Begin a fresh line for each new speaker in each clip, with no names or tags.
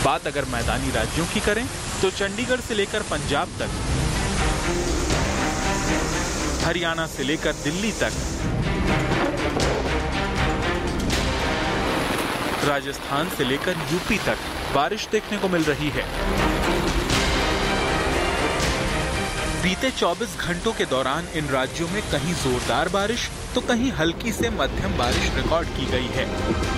बात अगर मैदानी राज्यों की करें तो चंडीगढ़ से लेकर पंजाब तक, हरियाणा से लेकर दिल्ली तक, राजस्थान से लेकर यूपी तक बारिश देखने को मिल रही है। बीते 24 घंटों के दौरान इन राज्यों में कहीं जोरदार बारिश तो कहीं हल्की से मध्यम बारिश रिकॉर्ड की गई है।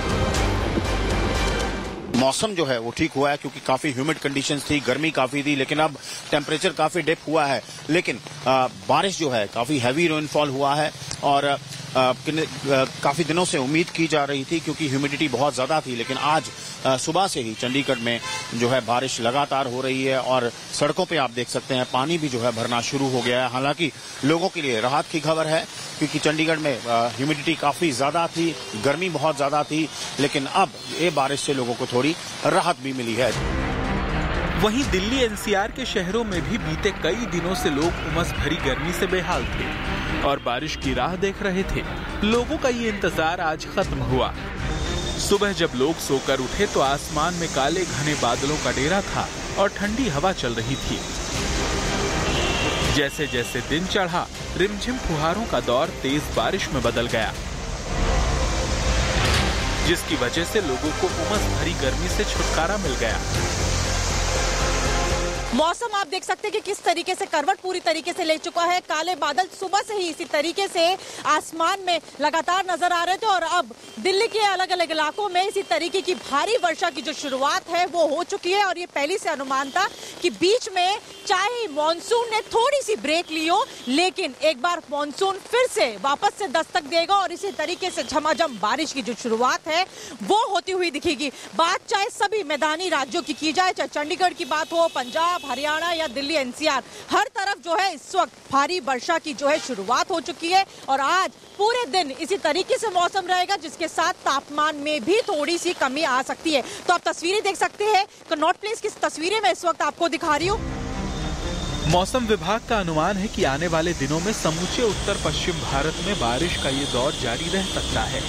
मौसम जो है वो ठीक हुआ है क्योंकि काफी ह्यूमिड कंडीशंस थी, गर्मी काफी थी, लेकिन अब टेम्परेचर काफी डिप हुआ है। लेकिन बारिश जो है काफी हैवी रेनफॉल हुआ है और काफी दिनों से उम्मीद की जा रही थी क्योंकि ह्यूमिडिटी बहुत ज्यादा थी, लेकिन आज सुबह से ही चंडीगढ़ में जो है बारिश लगातार हो रही है और सड़कों पे आप देख सकते हैं पानी भी जो है भरना शुरू हो गया है। हालांकि लोगों के लिए राहत की खबर है क्योंकि चंडीगढ़ में ह्यूमिडिटी काफी ज्यादा थी, गर्मी बहुत ज्यादा थी, लेकिन अब ये बारिश से लोगों को थोड़ी राहत भी मिली है।
वहीं दिल्ली एनसीआर के शहरों में भी बीते कई दिनों से लोग उमस भरी गर्मी से बेहाल थे और बारिश की राह देख रहे थे। लोगों का ये इंतजार आज खत्म हुआ। सुबह जब लोग सोकर उठे तो आसमान में काले घने बादलों का डेरा था और ठंडी हवा चल रही थी। जैसे जैसे दिन चढ़ा, रिमझिम फुहारों का दौर तेज बारिश में बदल गया, जिसकी वजह से लोगों को उमस भरी गर्मी से छुटकारा मिल गया।
मौसम आप देख सकते हैं कि किस तरीके से करवट पूरी तरीके से ले चुका है। काले बादल सुबह से ही इसी तरीके से आसमान में लगातार नजर आ रहे थे और अब दिल्ली के अलग अलग इलाकों में इसी तरीके की भारी वर्षा की जो शुरुआत है वो हो चुकी है। और ये पहले से अनुमान था कि बीच में चाहे मॉनसून ने थोड़ी सी ब्रेक ली हो, लेकिन एक बार मॉनसून फिर से वापस से दस्तक देगा और इसी तरीके से झमाझम बारिश की जो शुरुआत है वो होती हुई दिखेगी। बात चाहे सभी मैदानी राज्यों की जाए, चाहे चंडीगढ़ की बात हो, पंजाब, हरियाणा या दिल्ली एनसीआर, हर तरफ जो है इस वक्त भारी वर्षा की जो है शुरुआत हो चुकी है। और आज पूरे दिन इसी तरीके से मौसम रहेगा, जिसके साथ तापमान में भी थोड़ी सी कमी आ सकती है। तो आप तस्वीरें देख सकते हैं, कनॉट प्लेस की तस्वीरें मैं इस वक्त आपको दिखा रही हूँ।
मौसम विभाग का अनुमान है कि आने वाले दिनों में समूचे उत्तर पश्चिम भारत में बारिश का ये दौर जारी रह सकता है।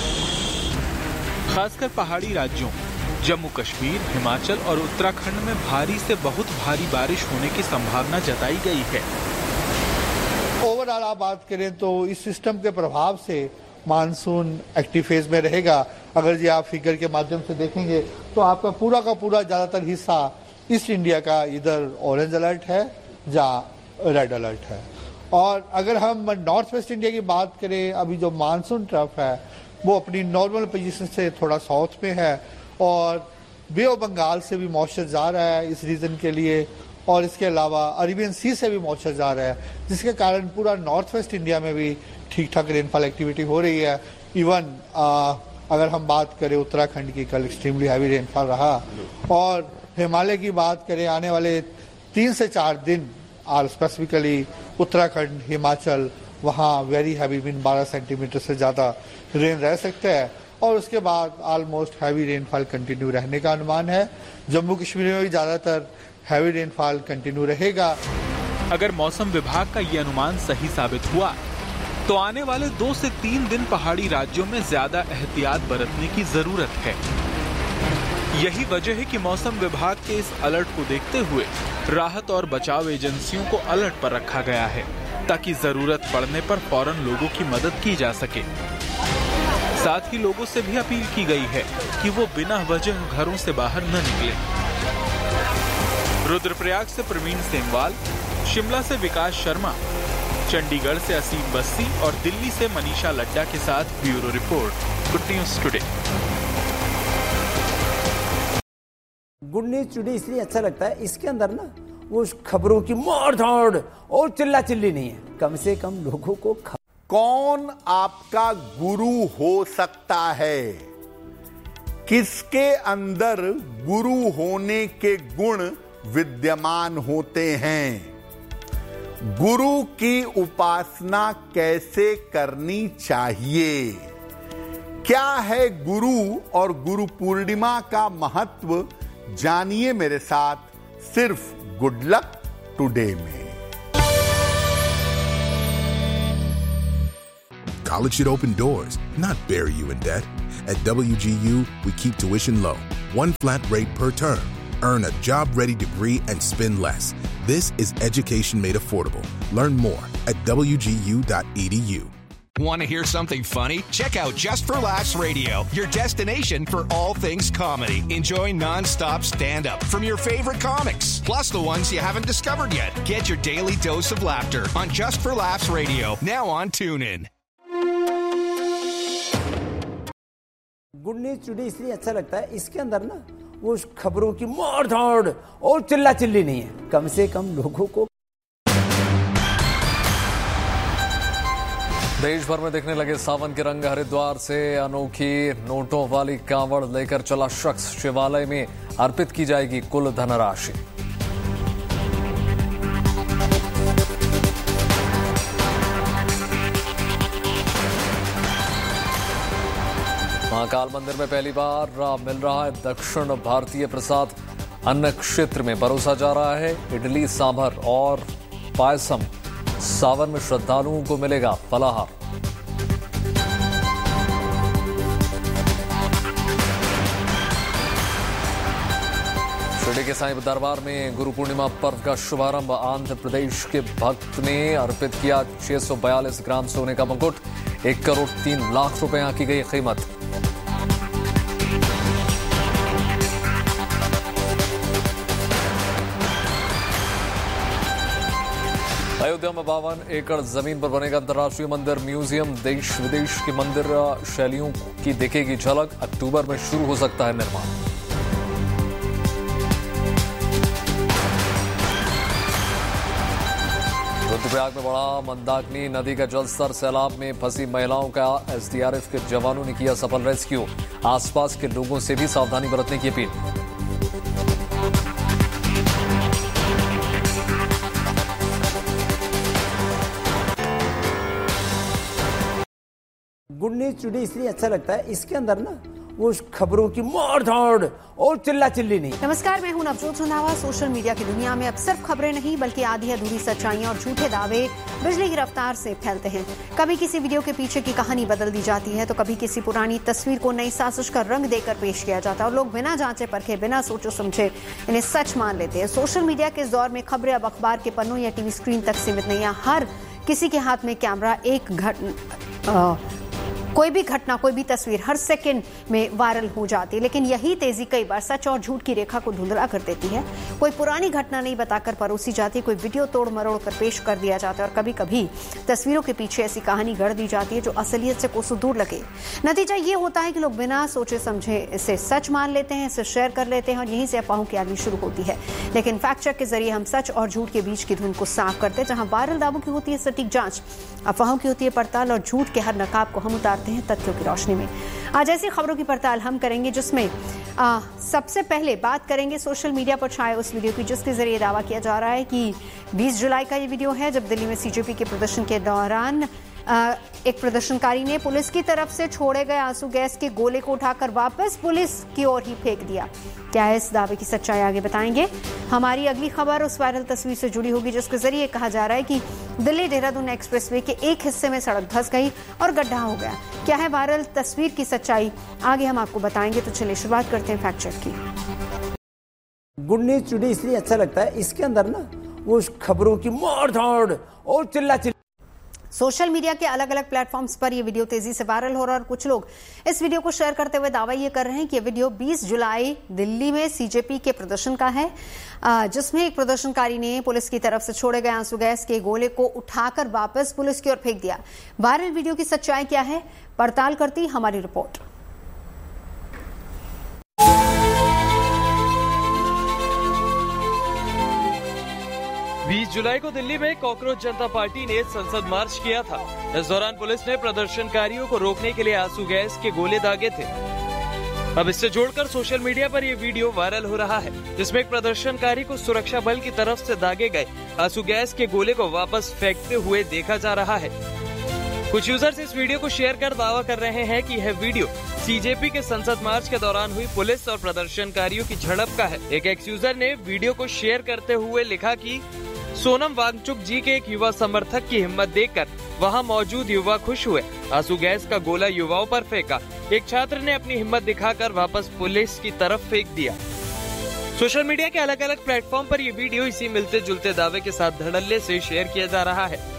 खासकर पहाड़ी राज्यों जम्मू कश्मीर, हिमाचल और उत्तराखंड में भारी से बहुत भारी बारिश होने की संभावना जताई गई है।
ओवरऑल आप बात करें तो इस सिस्टम के प्रभाव से मानसून एक्टिव फेज में रहेगा। अगर जी आप फिगर के माध्यम से देखेंगे तो आपका पूरा का पूरा ज्यादातर हिस्सा ईस्ट इंडिया का इधर ऑरेंज अलर्ट है या रेड अलर्ट है। और अगर हम नॉर्थ वेस्ट इंडिया की बात करें, अभी जो मानसून ट्रफ है वो अपनी नॉर्मल पोजीशन से थोड़ा साउथ में है और बे ऑफ बंगाल से भी मॉइस्चर जा रहा है इस रीजन के लिए, और इसके अलावा अरेबियन सी से भी मॉइस्चर जा रहा है, जिसके कारण पूरा नॉर्थ वेस्ट इंडिया में भी ठीक ठाक रेनफॉल एक्टिविटी हो रही है। इवन अगर हम बात करें उत्तराखंड की, कल एक्सट्रीमली हैवी रेनफॉल रहा। और हिमालय की बात करें, आने वाले 3 से 4 दिन और स्पेसिफिकली उत्तराखंड, हिमाचल, वहाँ वेरी हैवी विंड 12 सेंटीमीटर से ज़्यादा रेन रह सकता है और उसके बाद ऑलमोस्ट हैवी रेनफॉल कंटिन्यू रहने का अनुमान है। जम्मू कश्मीर में भी ज़्यादातर हैवी रेनफॉल कंटिन्यू रहेगा।
अगर मौसम विभाग का ये अनुमान सही साबित हुआ तो आने वाले 2 से 3 दिन पहाड़ी राज्यों में ज्यादा एहतियात बरतने की जरूरत है। यही वजह है कि मौसम विभाग के इस अलर्ट को देखते हुए राहत और बचाव एजेंसियों को अलर्ट पर रखा गया है ताकि जरूरत पड़ने पर फौरन लोगों की मदद की जा सके। साथ ही लोगों से भी अपील की गई है कि वो बिना वजह घरों से बाहर न निकलें। रुद्रप्रयाग से प्रवीण सेमवाल, शिमला से विकास शर्मा, चंडीगढ़ से असीम बस्सी और दिल्ली से मनीषा लड्डा के साथ bureau report, good news today.
Good news today इसलिए अच्छा लगता है, इसके अंदर ना वो खबरों की मार धाड़ और चिल्ला चिल्ली नहीं है, कम से कम लोगों को
कौन आपका गुरु हो सकता है, किसके अंदर गुरु होने के गुण विद्यमान होते हैं, गुरु की उपासना कैसे करनी चाहिए, क्या है गुरु और गुरु पूर्णिमा का महत्व, जानिए मेरे साथ सिर्फ गुड लक टुडे में।
college should open doors, not bury you in debt. At WGU, we keep tuition low, one flat rate per term. Earn a job-ready degree and spend less. This is education made affordable. Learn more at WGU.edu.
Want to hear something funny? Check out Just for Laughs Radio, your destination for all things comedy. Enjoy non-stop stand-up from your favorite comics, plus the ones you haven't discovered yet. Get your daily dose of laughter on Just for Laughs Radio, now on TuneIn.
Good news today इसलिए अच्छा लगता है, इसके अंदर ना वो खबरों की मार धाड़ और चिल्ला चिल्ली नहीं है, कम से कम लोगों को।
देश भर में दिखने लगे सावन के रंग। हरिद्वार से अनोखी नोटों वाली कांवड़ लेकर चला शख्स, शिवालय में अर्पित की जाएगी कुल धनराशि। महाकाल मंदिर में पहली बार मिल रहा है दक्षिण भारतीय प्रसाद। अन्न क्षेत्र में परोसा जा रहा है इडली, सांभर और पायसम। सावन में श्रद्धालुओं को मिलेगा फलाहार। शिरडी के साईं दरबार में गुरु पूर्णिमा पर्व का शुभारंभ। आंध्र प्रदेश के भक्त ने अर्पित किया 642 ग्राम सोने का मुकुट। 1 करोड़ 3 लाख रुपए आंकी गई कीमत। अयोध्या में 52 एकड़ जमीन पर बनेगा अंतर्राष्ट्रीय मंदिर म्यूजियम। देश विदेश की मंदिर शैलियों की दिखेगी झलक। अक्टूबर में शुरू हो सकता है निर्माण। रुद्रप्रयाग में बढ़ा मंदाकिनी नदी का जलस्तर। सैलाब में फंसी महिलाओं का एसडीआरएफ के जवानों ने किया सफल रेस्क्यू। आसपास के लोगों से भी सावधानी बरतने की अपील।
गुड न्यूज टुडे इसलिए अच्छा लगता है, इसके अंदर ना वो खबरों की मार धाड़ और चिल्ला चिल्ली नहीं।
नमस्कार, मैं हूं नवजोत रंधावा। सोशल मीडिया की दुनिया में अब सिर्फ खबरें नहीं बल्कि आधी अधूरी सच्चाइयां और झूठे दावे बिजली की रफ्तार से फैलते हैं। कभी किसी वीडियो के पीछे की कहानी बदल दी जाती है तो कभी किसी पुरानी तस्वीर को नई साजिश का रंग देकर पेश किया जाता है और लोग बिना जांचे परखे, बिना सोचे समझे इन्हें सच मान लेते हैं। सोशल मीडिया के इस दौर में खबरें अब अखबार के पन्नों या टीवी स्क्रीन तक सीमित नहीं है। हर किसी के हाथ में कैमरा, कोई भी घटना, कोई भी तस्वीर हर सेकंड में वायरल हो जाती है। लेकिन यही तेजी कई बार सच और झूठ की रेखा को धुंधला कर देती है। कोई पुरानी घटना नहीं बताकर परोसी जाती, कोई वीडियो तोड़ मरोड़ कर पेश कर दिया जाता है और कभी कभी तस्वीरों के पीछे ऐसी कहानी गढ़ दी जाती है जो असलियत से कोसों दूर लगे। नतीजा ये होता है कि लोग बिना सोचे समझे इसे सच मान लेते हैं, इसे शेयर कर लेते हैं और यहीं से अफवाहों की आदमी शुरू होती है। लेकिन फैक्ट चेक के जरिए हम सच और झूठ के बीच की धुन को साफ करते हैं। जहां वायरल दावों की होती है सटीक जांच, अफवाहों की होती है पड़ताल और झूठ के हर नकाब को हम उतारते हैं तथ्यों की रोशनी में। आज ऐसी खबरों की पड़ताल हम करेंगे जिसमें सबसे पहले बात करेंगे सोशल मीडिया पर छाए उस वीडियो की जिसके जरिए दावा किया जा रहा है कि 20 जुलाई का ये वीडियो है जब दिल्ली में सीजेपी के प्रदर्शन के दौरान एक प्रदर्शनकारी ने पुलिस की तरफ से छोड़े गए आंसू गैस के गोले को उठाकर वापस पुलिस की ओर ही फेंक दिया। क्या है इस दावे की सच्चाई, आगे बताएंगे। हमारी अगली खबर उस वायरल तस्वीर से जुड़ी होगी जिसके जरिए कहा जा रहा है कि दिल्ली देहरादून एक्सप्रेसवे के एक हिस्से में सड़क धंस गई और गड्ढा हो गया। क्या है वायरल तस्वीर की सच्चाई, आगे हम आपको बताएंगे। तो चलिए शुरुआत करते हैं फैक्ट चेक की।
गुड न्यूज टुडे इसलिए अच्छा लगता है, इसके अंदर ना वो खबरों की मार धाड़ और चिल्ला चिल्ली।
सोशल मीडिया के अलग अलग प्लेटफॉर्म्स पर यह वीडियो तेजी से वायरल हो रहा है और कुछ लोग इस वीडियो को शेयर करते हुए दावा ये कर रहे हैं कि यह वीडियो 20 जुलाई दिल्ली में सीजेपी के प्रदर्शन का है जिसमें एक प्रदर्शनकारी ने पुलिस की तरफ से छोड़े गए आंसू गैस के गोले को उठाकर वापस पुलिस की ओर फेंक दिया। वायरल वीडियो की सच्चाई क्या है, पड़ताल करती हमारी रिपोर्ट।
20 जुलाई को दिल्ली में कॉकरोच जनता पार्टी ने संसद मार्च किया था। इस दौरान पुलिस ने प्रदर्शनकारियों को रोकने के लिए आंसू गैस के गोले दागे थे। अब इससे जोड़कर सोशल मीडिया पर यह वीडियो वायरल हो रहा है जिसमें एक प्रदर्शनकारी को सुरक्षा बल की तरफ से दागे गए आंसू गैस के गोले को वापस फेंकते हुए देखा जा रहा है। कुछ यूजर्स इस वीडियो को शेयर कर दावा कर रहे हैं कि यह वीडियो सीजेपी के संसद मार्च के दौरान हुई पुलिस और प्रदर्शनकारियों की झड़प का है। एक एक्स यूजर ने वीडियो को शेयर करते हुए लिखा कि सोनम वांगचुक जी के एक युवा समर्थक की हिम्मत देखकर वहां मौजूद युवा खुश हुए। आंसू गैस का गोला युवाओं पर फेंका। एक छात्र ने अपनी हिम्मत दिखाकर वापस पुलिस की तरफ फेंक दिया। सोशल मीडिया के अलग अलग प्लेटफॉर्म पर ये वीडियो इसी मिलते जुलते दावे के साथ धड़ल्ले से शेयर किया जा रहा है।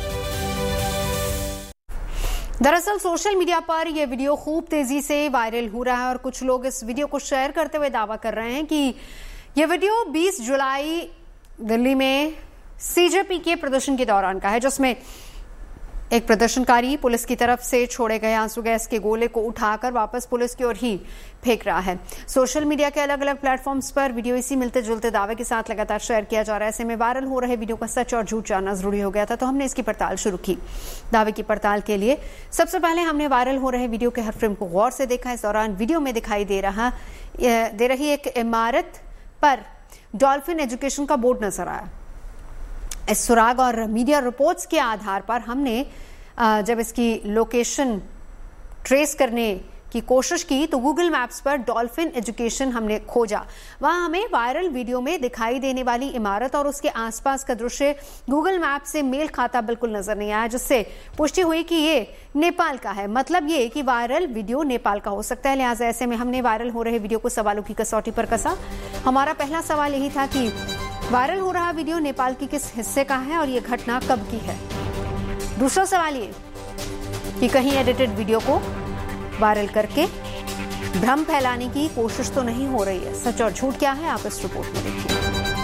दरअसल सोशल मीडिया पर यह वीडियो खूब तेजी से वायरल हो रहा है और कुछ लोग इस वीडियो को शेयर करते हुए दावा कर रहे हैं कि यह वीडियो 20 जुलाई दिल्ली में सीजेपी के प्रदर्शन के दौरान का है, जिसमें एक प्रदर्शनकारी पुलिस की तरफ से छोड़े गए आंसू गैस के गोले को उठाकर वापस पुलिस की ओर ही फेंक रहा है। सोशल मीडिया के अलग अलग प्लेटफॉर्म्स पर वीडियो इसी मिलते जुलते दावे के साथ लगातार शेयर किया जा रहा है। ऐसे में वायरल हो रहे वीडियो का सच और झूठ जानना जरूरी हो गया था, तो हमने इसकी पड़ताल शुरू की। दावे की पड़ताल के लिए सबसे पहले हमने वायरल हो रहे वीडियो के हर फ्रेम को गौर से देखा। इस दौरान वीडियो में दिखाई दे रही एक इमारत पर डॉल्फिन एजुकेशन का बोर्ड नजर आया। इस सुराग और मीडिया रिपोर्ट्स के आधार पर हमने जब इसकी लोकेशन ट्रेस करने की कोशिश की तो गूगल मैप्स पर डॉल्फिन एजुकेशन हमने खोजा। वहां हमें वायरल वीडियो में दिखाई देने वाली इमारत और उसके आसपास का दृश्य गूगल मैप से मेल खाता बिल्कुल नजर नहीं आया, जिससे पुष्टि हुई कि ये नेपाल का है। मतलब ये कि वायरल वीडियो नेपाल का हो सकता है। लिहाजा ऐसे में हमने वायरल हो रहे वीडियो को सवालों की कसौटी पर कसा। हमारा पहला सवाल यही था कि वायरल हो रहा वीडियो नेपाल की किस हिस्से का है और ये घटना कब की है। दूसरा सवाल ये कि कहीं एडिटेड वीडियो को वायरल करके भ्रम फैलाने की कोशिश तो नहीं हो रही है। सच और झूठ क्या है, आप इस रिपोर्ट में देखिए।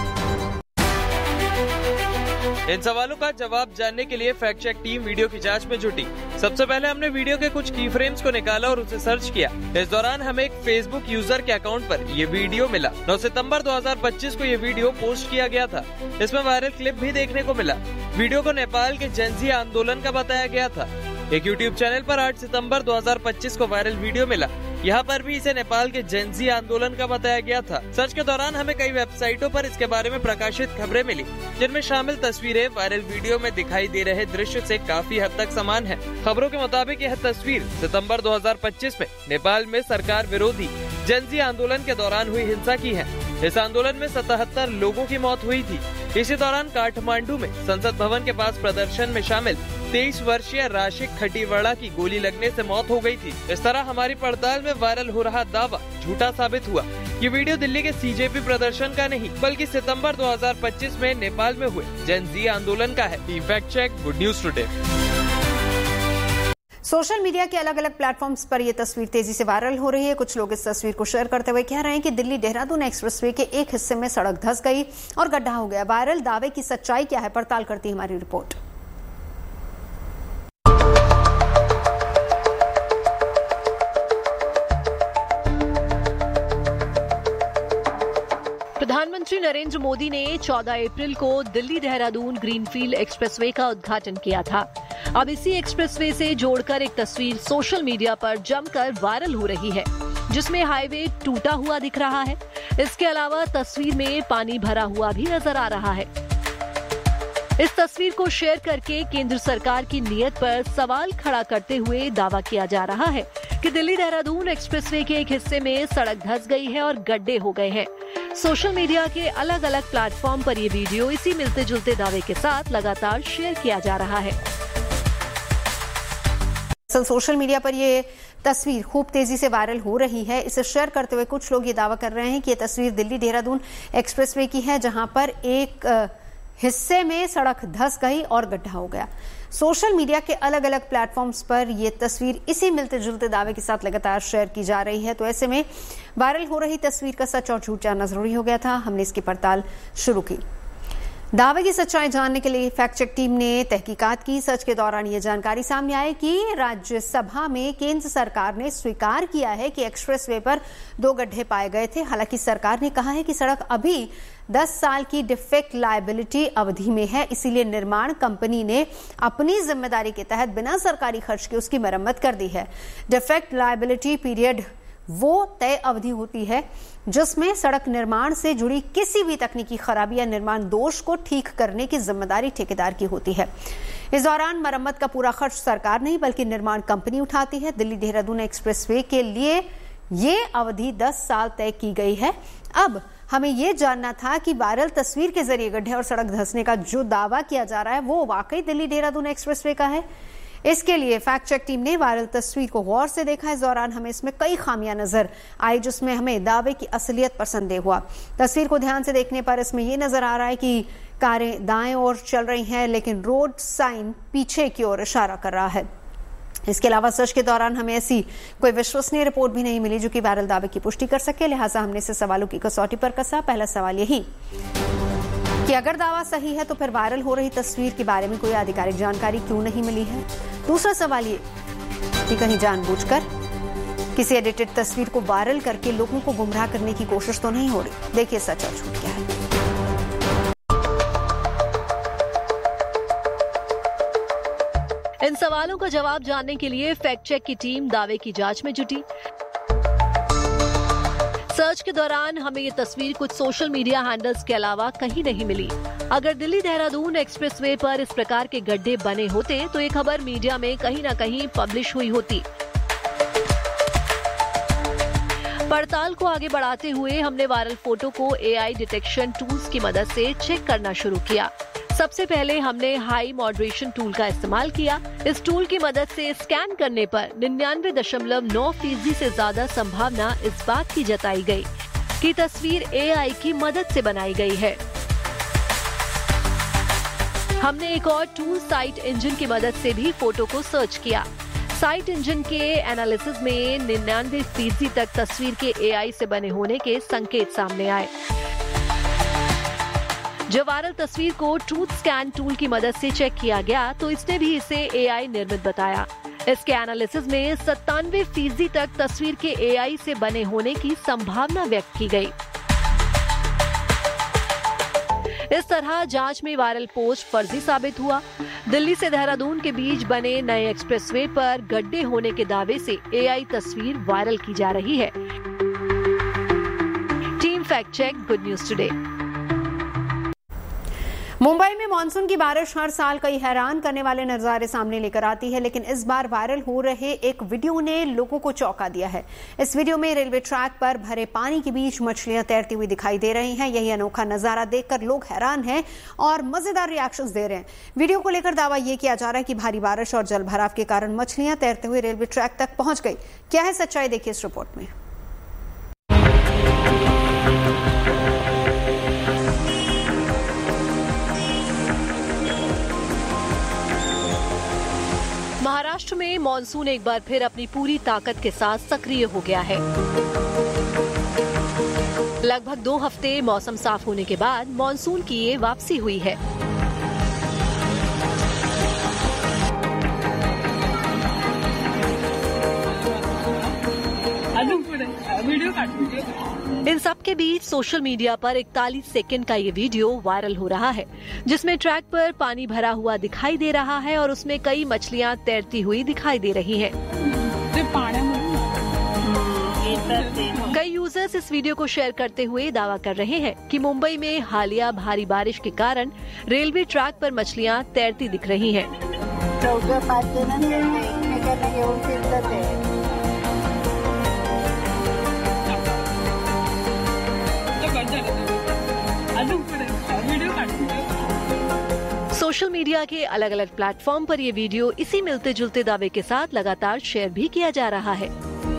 इन सवालों का जवाब जानने के लिए फैक्ट चेक टीम वीडियो की जांच में जुटी। सबसे पहले हमने वीडियो के कुछ की फ्रेम्स को निकाला और उसे सर्च किया। इस दौरान हमें एक फेसबुक यूजर के अकाउंट पर ये वीडियो मिला। 9 सितंबर 2025 को ये वीडियो पोस्ट किया गया था। इसमें वायरल क्लिप भी देखने को मिला। वीडियो को नेपाल के जेनजी आंदोलन का बताया गया था। एक यूट्यूब चैनल पर 8 सितंबर 2025 को वायरल वीडियो मिला। यहाँ पर भी इसे नेपाल के जेनजी आंदोलन का बताया गया था। सर्च के दौरान हमें कई वेबसाइटों पर इसके बारे में प्रकाशित खबरें मिली, जिनमें शामिल तस्वीरें वायरल वीडियो में दिखाई दे रहे दृश्य से काफी हद तक समान है। खबरों के मुताबिक यह तस्वीर सितंबर 2025 में नेपाल में सरकार विरोधी जेनजी आंदोलन के दौरान हुई हिंसा की है। इस आंदोलन में 77 लोगों की मौत हुई थी। इसी दौरान काठमांडू में संसद भवन के पास प्रदर्शन में शामिल 23 वर्षीय राशिक खटीवड़ा की गोली लगने से मौत हो गई थी। इस तरह हमारी पड़ताल में वायरल हो रहा दावा झूठा साबित हुआ। ये वीडियो दिल्ली के सीजेपी प्रदर्शन का नहीं, बल्कि सितंबर 2025 में नेपाल में हुए जेनजी आंदोलन का है। Fact check, good news today.
Social media के अलग अलग प्लेटफॉर्म्स पर यह तस्वीर तेजी से वायरल हो रही है। कुछ लोग इस तस्वीर को शेयर करते हुए कह रहे हैं कि दिल्ली देहरादून एक्सप्रेसवे के एक हिस्से में सड़क धंस गई और गड्ढा हो गया। वायरल दावे की सच्चाई क्या है, पड़ताल करती है हमारी रिपोर्ट।
प्रधानमंत्री नरेंद्र मोदी ने 14 अप्रैल को दिल्ली देहरादून ग्रीनफील्ड एक्सप्रेसवे का उद्घाटन किया था। अब इसी एक्सप्रेसवे से जोड़कर एक तस्वीर सोशल मीडिया पर जमकर वायरल हो रही है, जिसमें हाईवे टूटा हुआ दिख रहा है। इसके अलावा तस्वीर में पानी भरा हुआ भी नजर आ रहा है। इस तस्वीर को शेयर करके केंद्र सरकार की नीयत पर सवाल खड़ा करते हुए दावा किया जा रहा है कि दिल्ली देहरादून एक्सप्रेसवे के एक हिस्से में सड़क धंस गई है और गड्ढे हो गए हैं। सोशल मीडिया के अलग अलग प्लेटफॉर्म पर ये वीडियो इसी मिलते जुलते दावे के साथ लगातार शेयर किया जा रहा है।
सोशल मीडिया पर ये तस्वीर खूब तेजी से वायरल हो रही है। इसे शेयर करते हुए कुछ लोग ये दावा कर रहे हैं कि ये तस्वीर दिल्ली देहरादून एक्सप्रेसवे की है, जहां पर एक हिस्से में सड़क धंस गई और गड्ढा हो गया। सोशल मीडिया के अलग अलग प्लेटफॉर्म्स पर यह तस्वीर इसी मिलते जुलते दावे के साथ लगातार शेयर की जा रही है। तो ऐसे में वायरल हो रही तस्वीर का सच और झूठ जानना जरूरी हो गया था। हमने इसकी पड़ताल शुरू की। दावे की सच्चाई जानने के लिए फैक्ट चेक टीम ने तहकीकात की। सर्च के दौरान ये जानकारी सामने आई कि राज्यसभा में केंद्र सरकार ने स्वीकार किया है कि एक्सप्रेसवे पर 2 गड्ढे पाए गए थे। हालांकि सरकार ने कहा है कि सड़क अभी 10 साल की डिफेक्ट लायबिलिटी अवधि में है, इसीलिए निर्माण कंपनी ने अपनी जिम्मेदारी के तहत बिना सरकारी खर्च के उसकी मरम्मत कर दी है। डिफेक्ट लायबिलिटी पीरियड वो तय अवधि होती है जिसमें सड़क निर्माण से जुड़ी किसी भी तकनीकी खराबी या निर्माण दोष को ठीक करने की जिम्मेदारी ठेकेदार की होती है। इस दौरान मरम्मत का पूरा खर्च सरकार नहीं बल्कि निर्माण कंपनी उठाती है। दिल्ली देहरादून एक्सप्रेसवे के लिए ये अवधि 10 साल तय की गई है। अब हमें ये जानना था कि वायरल तस्वीर के जरिए गड्ढे और सड़क धंसने का जो दावा किया जा रहा है वो वाकई दिल्ली देहरादून एक्सप्रेसवे का है। इसके लिए फैक्ट चेक टीम ने वायरल तस्वीर को गौर से देखा। इस दौरान हमें इसमें कई खामियां नजर आई जिसमें हमें दावे की असलियत पर संदेह हुआ। तस्वीर को ध्यान से देखने पर इसमें यह नजर आ रहा है कि कारें दाएं ओर चल रही हैं, लेकिन रोड साइन पीछे की ओर इशारा कर रहा है। इसके अलावा सर्च के दौरान हमें ऐसी कोई विश्वसनीय रिपोर्ट भी नहीं मिली जो कि वायरल दावे की पुष्टि कर सके। लिहाजा हमने इसे सवालों की कसौटी पर कसा। पहला सवाल यही कि अगर दावा सही है तो फिर वायरल हो रही तस्वीर के बारे में कोई आधिकारिक जानकारी क्यों नहीं मिली है। दूसरा सवाल ये कि कहीं जानबूझकर किसी एडिटेड तस्वीर को वायरल करके लोगों को गुमराह करने की कोशिश तो नहीं हो रही। देखिए सच और झूठ क्या है।
इन सवालों का जवाब जानने के लिए फैक्ट चेक की टीम दावे की जांच में जुटी। सर्च के दौरान हमें ये तस्वीर कुछ सोशल मीडिया हैंडल्स के अलावा कहीं नहीं मिली। अगर दिल्ली देहरादून एक्सप्रेसवे पर इस प्रकार के गड्ढे बने होते तो ये खबर मीडिया में कहीं न कहीं पब्लिश हुई होती। पड़ताल को आगे बढ़ाते हुए हमने वायरल फोटो को AI डिटेक्शन टूल्स की मदद से चेक करना शुरू किया। सबसे पहले हमने हाई मॉडरेशन टूल का इस्तेमाल किया। इस टूल की मदद से स्कैन करने पर 99.9% से ज्यादा संभावना इस बात की जताई गई कि तस्वीर AI की मदद से बनाई गई है। हमने एक और टूल साइट इंजन की मदद से भी फोटो को सर्च किया। साइट इंजन के एनालिसिस में 99% तक तस्वीर के AI से बने होने के संकेत सामने आए। जब वायरल तस्वीर को ट्रूथ स्कैन टूल की मदद से चेक किया गया तो इसने भी इसे AI निर्मित बताया। इसके एनालिसिस में 97% तक तस्वीर के AI से बने होने की संभावना व्यक्त की गई। इस तरह जांच में वायरल पोस्ट फर्जी साबित हुआ। दिल्ली से देहरादून के बीच बने नए एक्सप्रेसवे पर गड्ढे होने के दावे से AI तस्वीर वायरल की जा रही है। Team fact check, good news today.
Mumbai में मानसून की बारिश हर साल कई हैरान करने वाले नजारे सामने लेकर आती है, लेकिन इस बार वायरल हो रहे एक वीडियो ने लोगों को चौंका दिया है। इस वीडियो में रेलवे ट्रैक पर भरे पानी के बीच मछलियां तैरती हुई दिखाई दे रही हैं। यही अनोखा नजारा देखकर लोग हैरान हैं और मजेदार रिएक्शंस दे रहे हैं। वीडियो को लेकर दावा यह किया जा रहा है कि भारी बारिश और जलभराव के कारण मछलियां तैरते हुए रेलवे ट्रैक तक पहुंच गई। क्या है सच्चाई, देखिए इस रिपोर्ट में।
महाराष्ट्र में मॉनसून एक बार फिर अपनी पूरी ताकत के साथ सक्रिय हो गया है। लगभग 2 हफ्ते मौसम साफ होने के बाद मॉनसून की ये वापसी हुई है। इन सब के बीच सोशल मीडिया पर 41 सेकंड का ये वीडियो वायरल हो रहा है, जिसमें ट्रैक पर पानी भरा हुआ दिखाई दे रहा है और उसमें कई मछलियां तैरती हुई दिखाई दे रही हैं। कई यूजर्स इस वीडियो को शेयर करते हुए दावा कर रहे हैं कि मुंबई में हालिया भारी बारिश के कारण रेलवे ट्रैक पर मछलियां तैरती दिख रही हैं। सोशल मीडिया के अलग अलग प्लेटफॉर्म पर ये वीडियो इसी मिलते जुलते दावे के साथ लगातार शेयर भी किया जा रहा है।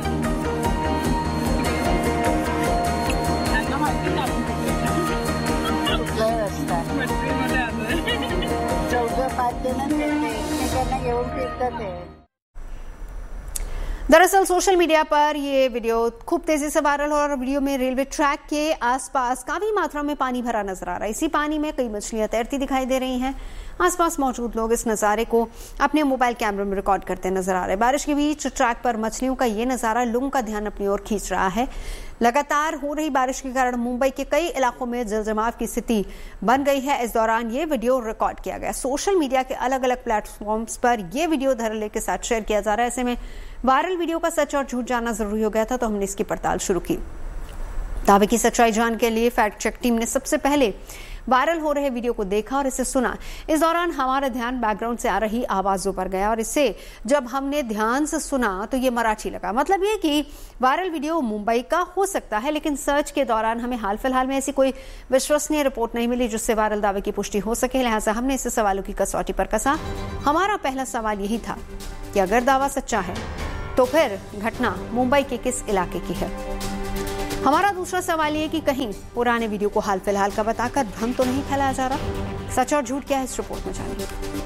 दरअसल सोशल मीडिया पर ये वीडियो खूब तेजी से वायरल हो और वीडियो में रेलवे ट्रैक के आसपास काफी मात्रा में पानी भरा नजर आ रहा है। इसी पानी में कई मछलियां तैरती दिखाई दे रही हैं। आसपास मौजूद लोग इस नजारे को अपने मोबाइल कैमरे में रिकॉर्ड करते नजर आ रहे हैं। बारिश के बीच ट्रैक पर मछलियों का ये नजारा लोगों का ध्यान अपनी ओर खींच रहा है। लगातार हो रही बारिश के कारण मुंबई के कई इलाकों में जलजमाव की स्थिति बन गई है। इस दौरान ये वीडियो रिकॉर्ड किया गया। सोशल मीडिया के अलग अलग प्लेटफॉर्म्स पर यह वीडियो धड़ल्ले के साथ शेयर किया जा रहा है। ऐसे में वायरल वीडियो का सच और झूठ जानना जरूरी हो गया था, तो हमने इसकी पड़ताल शुरू की। दावे की सच्चाई जानने के लिए फैक्ट चेक टीम ने सबसे पहले वायरल हो रहे वीडियो को देखा और इसे सुना। इस दौरान हमारा ध्यान बैकग्राउंड से आ रही आवाजों पर गया और इसे जब हमने ध्यान से सुना तो ये मराठी लगा। मतलब ये कि वायरल वीडियो मुंबई का हो सकता है, लेकिन सर्च के दौरान हमें हाल फिलहाल में ऐसी कोई विश्वसनीय रिपोर्ट नहीं मिली जिससे वायरल दावे की पुष्टि हो सके। लिहाजा हमने इसे सवालों की कसौटी पर कसा। हमारा पहला सवाल यही था कि अगर दावा सच्चा है तो फिर घटना मुंबई के किस इलाके की है। हमारा दूसरा सवाल ये कि कहीं पुराने वीडियो को हाल फिलहाल का बताकर भ्रम तो नहीं फैलाया जा रहा। सच और झूठ क्या है इस रिपोर्ट में जानिए।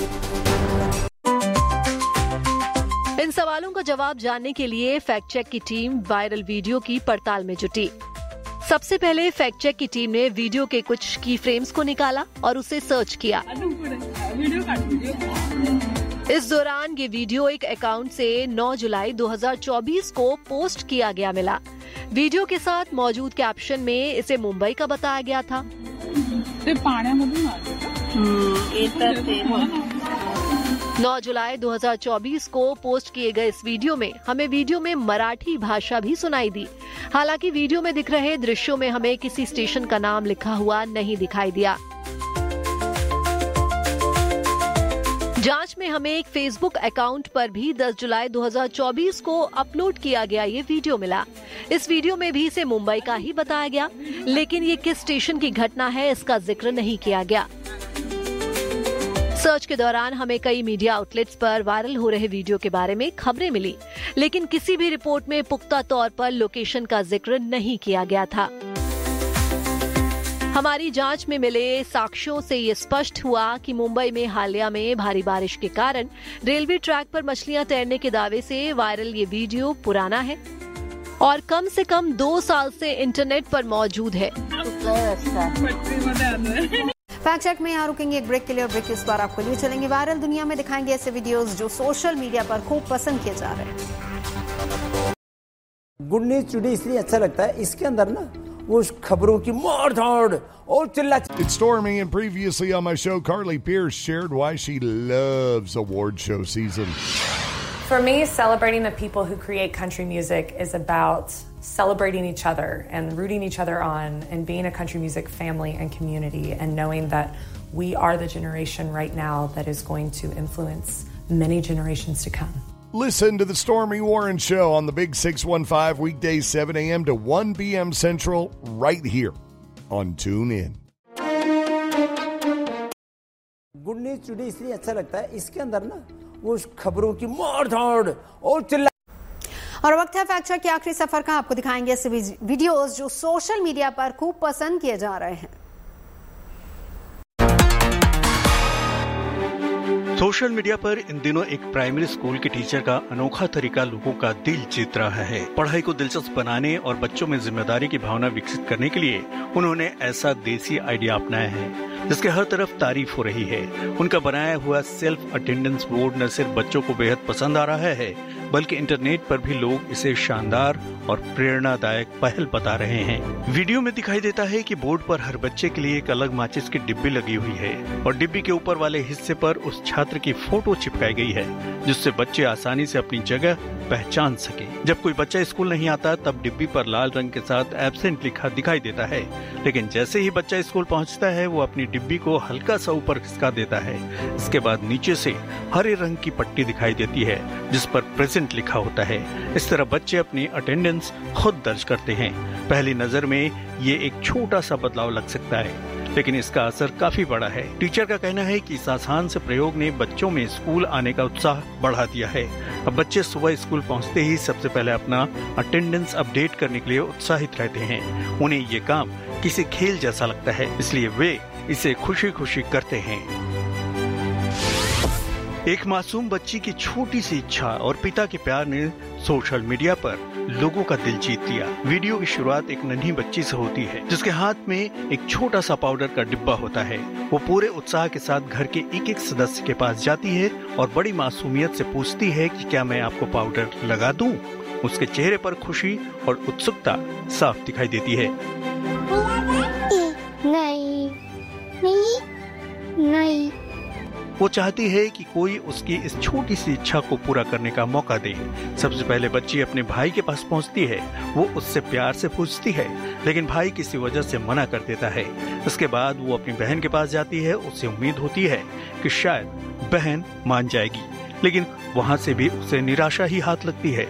इन सवालों का जवाब जानने के लिए फैक्ट चेक की टीम वायरल वीडियो की पड़ताल में जुटी। सबसे पहले फैक्ट चेक की टीम ने वीडियो के कुछ की फ्रेम्स को निकाला और उसे सर्च किया। इस दौरान ये वीडियो एक अकाउंट से 9 जुलाई 2024 को पोस्ट किया गया मिला। वीडियो के साथ मौजूद कैप्शन में इसे मुंबई का बताया गया था। 9 जुलाई 2024 को पोस्ट किए गए इस वीडियो में हमें वीडियो में मराठी भाषा भी सुनाई दी। हालांकि वीडियो में दिख रहे दृश्यों में हमें किसी स्टेशन का नाम लिखा हुआ नहीं दिखाई दिया। जांच में हमें एक फेसबुक अकाउंट पर भी 10 जुलाई 2024 को अपलोड किया गया ये वीडियो मिला। इस वीडियो में भी इसे मुंबई का ही बताया गया, लेकिन ये किस स्टेशन की घटना है इसका जिक्र नहीं किया गया। सर्च के दौरान हमें कई मीडिया आउटलेट्स पर वायरल हो रहे वीडियो के बारे में खबरें मिली, लेकिन किसी भी रिपोर्ट में पुख्ता तौर पर लोकेशन का जिक्र नहीं किया गया था। हमारी जांच में मिले साक्ष्यों से ये स्पष्ट हुआ कि मुंबई में हालिया में भारी बारिश के कारण रेलवे ट्रैक पर मछलियां तैरने के दावे से वायरल ये वीडियो पुराना है और कम से कम 2 साल से इंटरनेट पर मौजूद है।
फैक्ट चेक में यहाँ रुकेंगे एक ब्रेक के लिए और ब्रेक के इस बार आपको लिए चलेंगे वायरल दुनिया में दिखाएंगे ऐसे वीडियोस जो सोशल मीडिया पर खूब पसंद किए जा रहे हैं।
गुड न्यूज टुडे इसलिए अच्छा लगता है, इसके अंदर ना वो खबरों की मार धाड़ और चिल्ला।
It's Stormy, and previously on my show, Carly Pierce shared why she loves award show season.
For me, celebrating the people who create country music is about celebrating each other and rooting each other on and being a country music family and community and knowing that we are the generation right now that is going to influence many generations to come.
Listen to the Stormy Warren Show on the Big 615 weekdays 7 a.m. to 1 p.m. Central right here on TuneIn.
Good news today इसलिए अच्छा लगता है, इसके अंदर ना वो खबरों की मार धाड़ और चिल्ला।
और वक्त है फैक्ट चेक के आखिरी सफर का। आपको दिखाएंगे ऐसे वीडियोस जो सोशल मीडिया पर खूब पसंद किए जा रहे हैं।
सोशल मीडिया पर इन दिनों एक प्राइमरी स्कूल के टीचर का अनोखा तरीका लोगों का दिल जीत रहा है। पढ़ाई को दिलचस्प बनाने और बच्चों में जिम्मेदारी की भावना विकसित करने के लिए उन्होंने ऐसा देसी आइडिया अपनाया है जिसके हर तरफ तारीफ हो रही है। उनका बनाया हुआ सेल्फ अटेंडेंस बोर्ड न सिर्फ बच्चों को बेहद पसंद आ रहा है, बल्कि इंटरनेट पर भी लोग इसे शानदार और प्रेरणादायक पहल बता रहे हैं। वीडियो में दिखाई देता है कि बोर्ड पर हर बच्चे के लिए एक अलग माचिस की डिब्बी लगी हुई है और डिब्बी के ऊपर वाले हिस्से पर उस छात्र की फोटो चिपकाई गई है जिससे बच्चे आसानी से अपनी जगह पहचान सके। जब कोई बच्चा स्कूल नहीं आता तब डिब्बी पर लाल रंग के साथ एब्सेंट लिखा दिखाई देता है, लेकिन जैसे ही बच्चा स्कूल पहुंचता है वो अपनी डिब्बी को हल्का सा ऊपर खिसका देता है। इसके बाद नीचे से हरे रंग की पट्टी दिखाई देती है जिस पर प्रेजेंट लिखा होता है। इस तरह बच्चे अपनी अटेंडेंस खुद दर्ज करते हैं। पहली नजर में ये एक छोटा सा बदलाव लग सकता है, लेकिन इसका असर काफी बड़ा है। टीचर का कहना है कि इस आसान से प्रयोग ने बच्चों में स्कूल आने का उत्साह बढ़ा दिया है। अब बच्चे सुबह स्कूल पहुंचते ही सबसे पहले अपना अटेंडेंस अपडेट करने के लिए उत्साहित रहते हैं। उन्हें ये काम किसी खेल जैसा लगता है, इसलिए वे इसे खुशी खुशी करते हैं। एक मासूम बच्ची की छोटी सी इच्छा और पिता के प्यार ने सोशल मीडिया पर लोगों का दिल जीत लिया। वीडियो की शुरुआत एक नन्ही बच्ची से होती है जिसके हाथ में एक छोटा सा पाउडर का डिब्बा होता है। वो पूरे उत्साह के साथ घर के एक एक सदस्य के पास जाती है और बड़ी मासूमियत से पूछती है कि क्या मैं आपको पाउडर लगा दूं? उसके चेहरे पर खुशी और उत्सुकता साफ दिखाई देती है।
नहीं, नहीं, नहीं।
वो चाहती है कि कोई उसकी इस छोटी सी इच्छा को पूरा करने का मौका दे। सबसे पहले बच्ची अपने भाई के पास पहुंचती है। वो उससे प्यार से पूछती है, लेकिन भाई किसी वजह से मना कर देता है। इसके बाद वो अपनी बहन के पास जाती है। उसे उम्मीद होती है कि शायद बहन मान जाएगी, लेकिन वहाँ से भी उसे निराशा ही हाथ लगती है।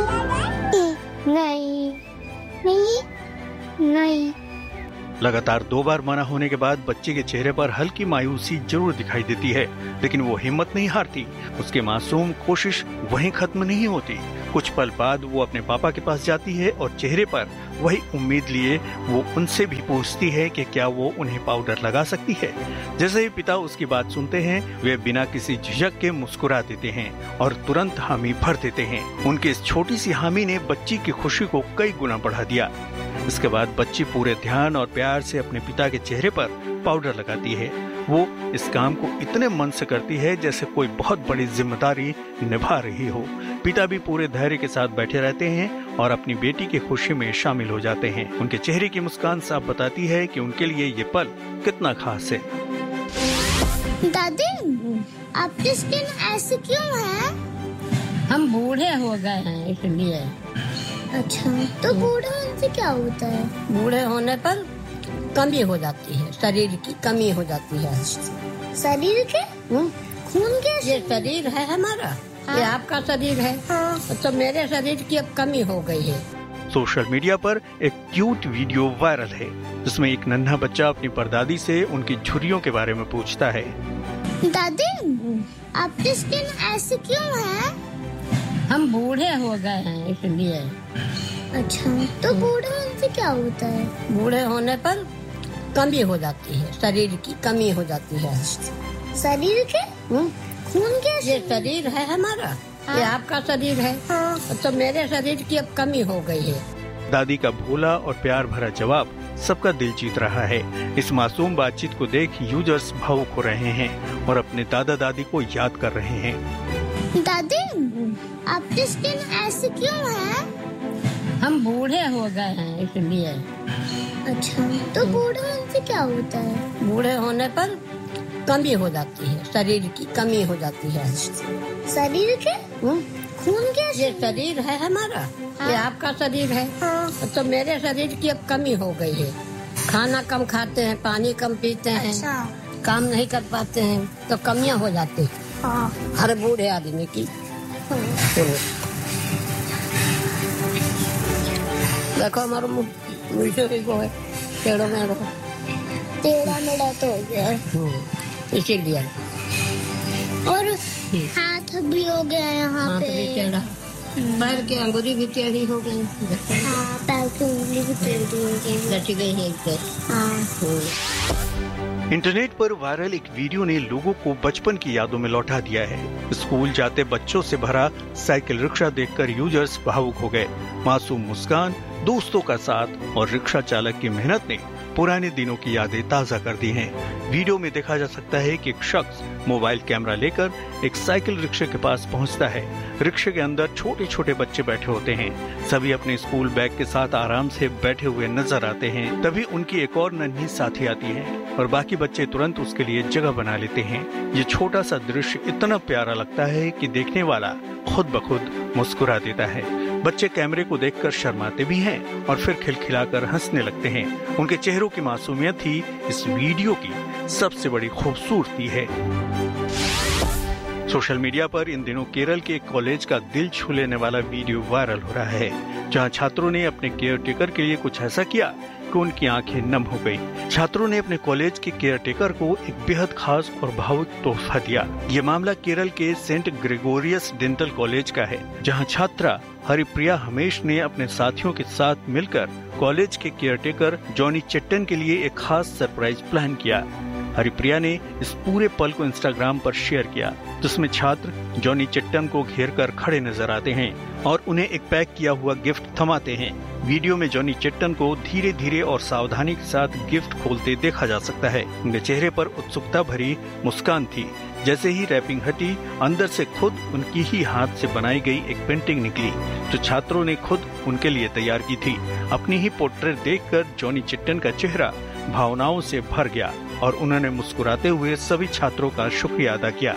नहीं।
लगातार 2 बार मना होने के बाद बच्चे के चेहरे पर हल्की मायूसी जरूर दिखाई देती है, लेकिन वो हिम्मत नहीं हारती। उसकी मासूम कोशिश वहीं खत्म नहीं होती। कुछ पल बाद वो अपने पापा के पास जाती है और चेहरे पर वही उम्मीद लिए वो उनसे भी पूछती है कि क्या वो उन्हें पाउडर लगा सकती है। जैसे ही पिता उसकी बात सुनते हैं, वे बिना किसी झिझक के मुस्कुरा देते हैं और तुरंत हामी भर देते हैं। उनकी इस छोटी सी हामी ने बच्ची की खुशी को कई गुना बढ़ा दिया। इसके बाद बच्ची पूरे ध्यान और प्यार से अपने पिता के चेहरे पर पाउडर लगाती है। वो इस काम को इतने मन से करती है जैसे कोई बहुत बड़ी जिम्मेदारी निभा रही हो। पिता भी पूरे धैर्य के साथ बैठे रहते हैं और अपनी बेटी की खुशी में शामिल हो जाते हैं। उनके चेहरे की मुस्कान साफ बताती है कि उनके लिए ये पल कितना खास है।
दादी, आपकी स्किन ऐसी क्यों है?
हम बूढ़े हो गए हैं इसलिए।
अच्छा, तो बूढ़े होने से क्या होता है?
बूढ़े होने पर कमी हो जाती है, शरीर की कमी हो जाती है।
शरीर के? खून के?
ये शरीर है हमारा, ये आपका शरीर है। तो मेरे शरीर की अब कमी हो गई है।
सोशल मीडिया पर एक क्यूट वीडियो वायरल है, जिसमें एक नन्हा बच्चा अपनी परदादी से उनकी झुर्रियों के बारे में पूछता है।
दादी, आपकी स्किन ऐसी क्यों है?
हम बूढ़े हो गए हैं इसलिए।
अच्छा, तो बूढ़े होने से क्या होता है?
बूढ़े होने पर कमी हो जाती है, शरीर की कमी हो जाती है।
शरीर के? खून के?
ये शरीर है हमारा, ये आपका शरीर है। तो मेरे शरीर की अब कमी हो गई है।
दादी का भोला और प्यार भरा जवाब सबका दिल जीत रहा है। इस मासूम बातचीत को देख यूजर्स भावुक हो रहे हैं और अपने दादा दादी को याद कर रहे हैं।
दादी, आपकी स्किन ऐसी क्यों है?
हम बूढ़े हो गए हैं इसलिए।
अच्छा, तो बूढ़े होने से क्या होता है?
बूढ़े होने पर कमी हो जाती है, शरीर की कमी हो जाती है।
शरीर के? खून के?
ये शरीर है हमारा, ये आपका शरीर है। तो मेरे शरीर की अब कमी हो गई है। खाना कम खाते हैं, पानी कम पीते हैं, काम नहीं कर पाते हैं, तो कमियां हो जाती है हर बूढ़े आदमी की। देखो हमारा मुँह है, टेढ़ो मेढ़ो,
टेढ़ा मेढ़ा तो हो गया
इसीलिए।
और हाथ भी हो गया यहाँ पे,
पैर की अंगुली भी टेढ़ी हो गई।
हाँ, पैर की अंगुली भी टेढ़ी हो गई,
लटक गई है एक।
इंटरनेट पर वायरल एक वीडियो ने लोगों को बचपन की यादों में लौटा दिया है। स्कूल जाते बच्चों से भरा साइकिल रिक्शा देखकर यूजर्स भावुक हो गए। मासूम मुस्कान, दोस्तों का साथ और रिक्शा चालक की मेहनत ने पुराने दिनों की यादें ताजा कर दी हैं। वीडियो में देखा जा सकता है कि एक शख्स मोबाइल कैमरा लेकर एक साइकिल रिक्शे के पास पहुंचता है। रिक्शे के अंदर छोटे छोटे बच्चे बैठे होते हैं। सभी अपने स्कूल बैग के साथ आराम से बैठे हुए नजर आते हैं। तभी उनकी एक और नन्ही साथी आती है और बाकी बच्चे तुरंत उसके लिए जगह बना लेते हैं। ये छोटा सा दृश्य इतना प्यारा लगता है कि देखने वाला खुद ब खुद मुस्कुरा देता है। बच्चे कैमरे को देखकर शर्माते भी हैं और फिर खिलखिलाकर हंसने लगते हैं। उनके चेहरों की मासूमियत ही इस वीडियो की सबसे बड़ी खूबसूरती है। सोशल मीडिया पर इन दिनों केरल के एक कॉलेज का दिल छू लेने वाला वीडियो वायरल हो रहा है, जहां छात्रों ने अपने केयर टेकर के लिए कुछ ऐसा किया कि उनकी आंखें नम हो गई। छात्रों ने अपने कॉलेज के केयर टेकर को एक बेहद खास और भावुक तोहफा दिया। ये मामला केरल के सेंट ग्रेगोरियस डेंटल कॉलेज का है, जहां छात्रा हरिप्रिया हमेश ने अपने साथियों के साथ मिलकर कॉलेज के केयर टेकर जॉनी चेट्टन के लिए एक खास सरप्राइज प्लान किया। हरिप्रिया ने इस पूरे पल को इंस्टाग्राम पर शेयर किया, जिसमें छात्र जॉनी चेट्टन को घेर कर खड़े नजर आते हैं और उन्हें एक पैक किया हुआ गिफ्ट थमाते हैं। वीडियो में जॉनी चेट्टन को धीरे धीरे और सावधानी के साथ गिफ्ट खोलते देखा जा सकता है। उनके चेहरे पर उत्सुकता भरी मुस्कान थी। जैसे ही रैपिंग हटी, अंदर से खुद उनकी ही हाथ से बनाई गई एक पेंटिंग निकली, जो छात्रों ने खुद उनके लिए तैयार की थी। अपनी ही पोर्ट्रेट देखकर जॉनी चेट्टन का चेहरा भावनाओं से भर गया और उन्होंने मुस्कुराते हुए सभी छात्रों का शुक्रिया अदा किया।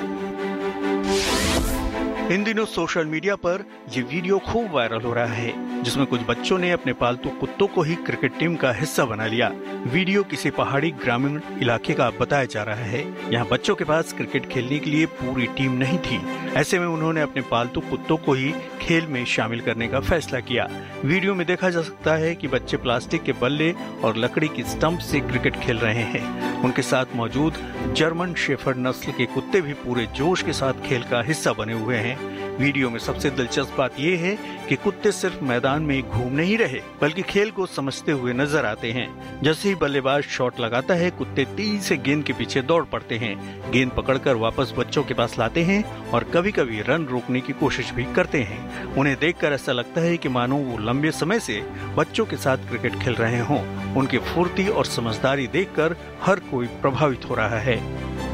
इन दिनों सोशल मीडिया पर ये वीडियो खूब वायरल हो रहा है, जिसमें कुछ बच्चों ने अपने पालतू कुत्तों को ही क्रिकेट टीम का हिस्सा बना लिया। वीडियो किसी पहाड़ी ग्रामीण इलाके का बताया जा रहा है। यहाँ बच्चों के पास क्रिकेट खेलने के लिए पूरी टीम नहीं थी। ऐसे में उन्होंने अपने पालतू कुत्तों को ही खेल में शामिल करने का फैसला किया। वीडियो में देखा जा सकता है कि बच्चे प्लास्टिक के बल्ले और लकड़ी की स्टंप से क्रिकेट खेल रहे हैं। उनके साथ मौजूद जर्मन शेफर्ड नस्ल के कुत्ते भी पूरे जोश के साथ खेल का हिस्सा बने हुए हैं। वीडियो में सबसे दिलचस्प बात यह है कि कुत्ते सिर्फ मैदान में घूम नहीं रहे, बल्कि खेल को समझते हुए नजर आते हैं। जैसे ही बल्लेबाज शॉट लगाता है, कुत्ते तेजी से गेंद के पीछे दौड़ पड़ते हैं, गेंद पकड़कर वापस बच्चों के पास लाते हैं और कभी कभी रन रोकने की कोशिश भी करते हैं। उन्हें देखकर ऐसा लगता है कि मानो वो लंबे समय से बच्चों के साथ क्रिकेट खेल रहे हों। उनकी फुर्ती और समझदारी देखकर हर कोई प्रभावित हो रहा है।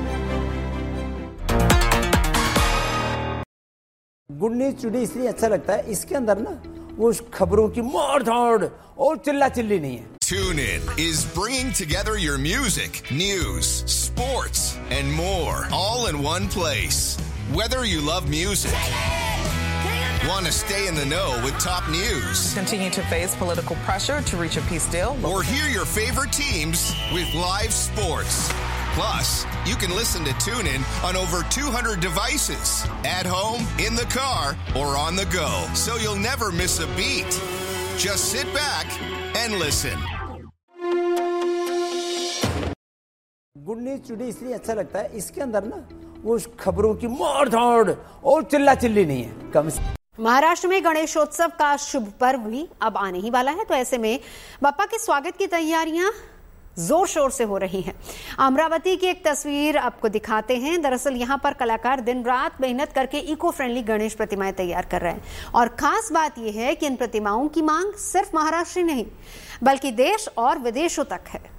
गुड न्यूज टुडे इसलिए अच्छा लगता है, इसके अंदर ना वो खबरों की मार धाड़ और चिल्ला चिल्ली नहीं है।
Tune In is bringing together your music, news, sports, and more, all in one place. Whether you love music, want to stay in the know with top news,
continue to face political pressure to reach a peace deal,
or hear your favorite teams with live sports. Plus, you can listen to Tune In on over 200 devices, at home, in the car, or on the go. So you'll never miss a beat. Just sit back and listen.
Good news today इसलिए अच्छा लगता है, इसके अंदर ना वो खबरों की मार धाड़ और चिल्ला चिल्ली नहीं है। कम से
महाराष्ट्र में गणेशोत्सव का शुभ पर्व भी अब आने ही वाला है, तो ऐसे में बप्पा के स्वागत की तैयारियां जोर शोर से हो रही हैं। अमरावती की एक तस्वीर आपको दिखाते हैं। दरअसल यहां पर कलाकार दिन रात मेहनत करके इको फ्रेंडली गणेश प्रतिमाएं तैयार कर रहे हैं और खास बात यह है कि इन प्रतिमाओं की मांग सिर्फ महाराष्ट्र नहीं बल्कि देश और विदेशों तक है।